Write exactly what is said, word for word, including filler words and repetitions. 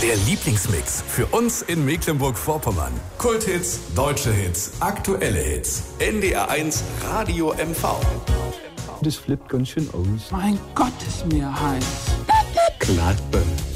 Der Lieblingsmix für uns in Mecklenburg-Vorpommern. Kulthits, deutsche Hits, aktuelle Hits. N D R eins Radio M V. Das flippt ganz schön aus. Mein Gott, ist mir heiß. Klappe.